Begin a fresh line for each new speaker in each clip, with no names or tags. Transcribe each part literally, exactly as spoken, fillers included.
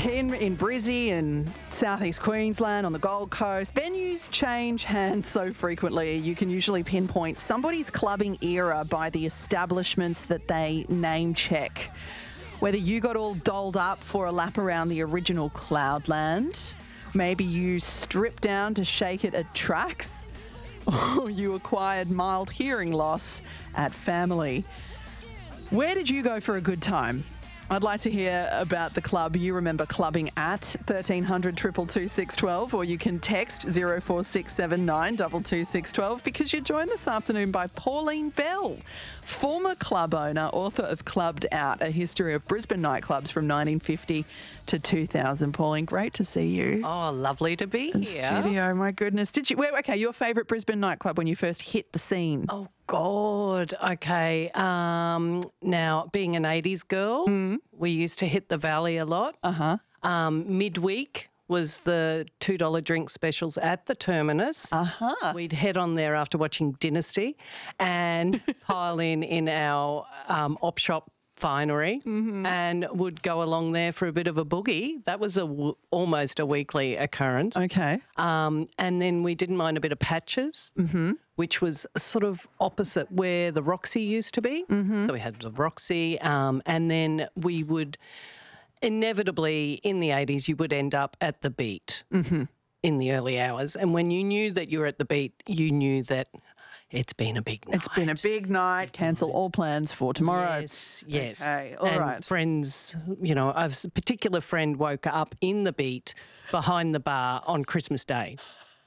in, in Brizzy and southeast Queensland, on the Gold Coast, venues change hands so frequently you can usually pinpoint somebody's clubbing era by the establishments that they name check. Whether you got all dolled up for a lap around the original Cloudland, maybe you stripped down to shake it at Tracks, or you acquired mild hearing loss at Family. Where did you go for a good time? I'd like to hear about the club you remember clubbing at, thirteen hundred, two two two, six one two, or you can text zero four six seven nine, two two six one two, because you're joined this afternoon by Pauline Bell, former club owner, author of Clubbed Out, A History of Brisbane Nightclubs from nineteen fifty to two thousand. Pauline, great to see you.
Oh, lovely to be
in
here.
Studio, my goodness. Did you, well, okay, your favourite Brisbane nightclub when you first hit the scene?
Oh, God. Okay. Um, now, being an eighties girl, mm. we used to hit the Valley a lot.
Uh-huh.
Um, midweek was the two dollar drink specials at the Terminus.
Uh-huh.
We'd head on there after watching Dynasty and pile in in our um, op shop finery mm-hmm. and would go along there for a bit of a boogie. That was a w- almost a weekly occurrence.
Okay.
Um, and then we didn't mind a bit of Patches,
mm-hmm.
which was sort of opposite where the Roxy used to be.
Mm-hmm.
So we had the Roxy, um, and then we would inevitably in the eighties you would end up at the Beat
mm-hmm.
in the early hours. And when you knew that you were at the Beat, you knew that it's been a big night.
It's been a big night. Cancel all plans for tomorrow.
Yes, yes.
Okay, all
and
right.
friends, you know, a particular friend woke up in the Beat behind the bar on Christmas Day.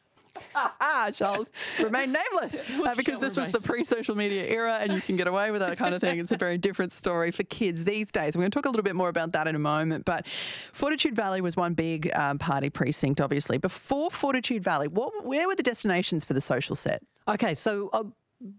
Ah, shall remain nameless uh, because this was the pre-social media era and you can get away with that kind of thing. It's a very different story for kids these days. We're going to talk a little bit more about that in a moment, but Fortitude Valley was one big um, party precinct, obviously. Before Fortitude Valley, what, where were the destinations for the social set?
Okay, so uh,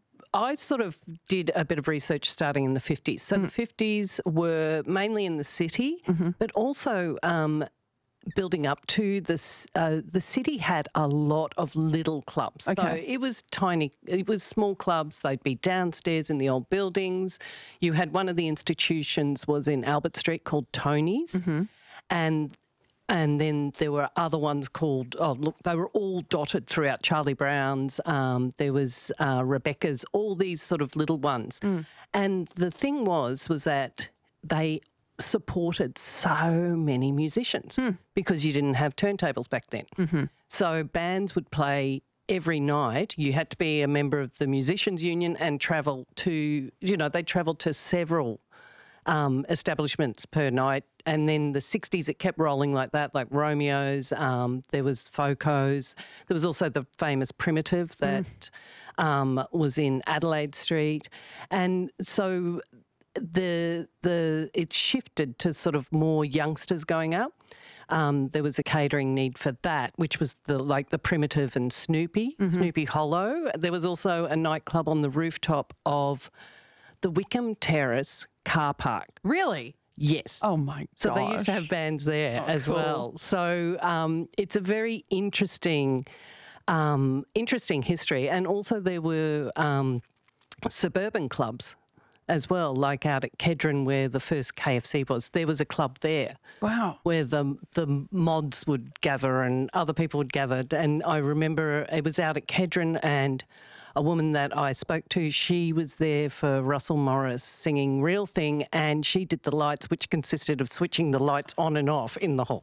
I sort of did a bit of research starting in the fifties. So mm. the fifties were mainly in the city,
mm-hmm.
but also um, building up to this, uh, the city had a lot of little clubs.
Okay.
So it was tiny, it was small clubs. They'd be downstairs in the old buildings. You had one of the institutions was in Albert Street called Tony's,
mm-hmm.
and and then there were other ones called, oh, look, they were all dotted throughout. Charlie Brown's, um, there was uh, Rebecca's, all these sort of little ones.
Mm.
And the thing was, was that they supported so many musicians
mm.
because you didn't have turntables back then.
Mm-hmm.
So bands would play every night. You had to be a member of the Musicians Union and travel to, you know, they travelled to several um, establishments per night. And then the sixties, it kept rolling like that, like Romeo's, um, there was Foco's. There was also the famous Primitive that mm. um, was in Adelaide Street. And so the the it shifted to sort of more youngsters going up. Um, there was a catering need for that, which was the like the Primitive and Snoopy, mm-hmm. Snoopy Hollow. There was also a nightclub on the rooftop of the Wickham Terrace car park.
Really?
Yes.
Oh, my gosh.
So they used to have bands there
oh,
as
cool.
well. So um, it's a very interesting, um, interesting history. And also there were um, suburban clubs as well, like out at Kedron where the first K F C was. There was a club there.
Wow.
Where the the mods would gather and other people would gather. And I remember it was out at Kedron, and a woman that I spoke to, she was there for Russell Morris singing Real Thing, and she did the lights, which consisted of switching the lights on and off in the hall.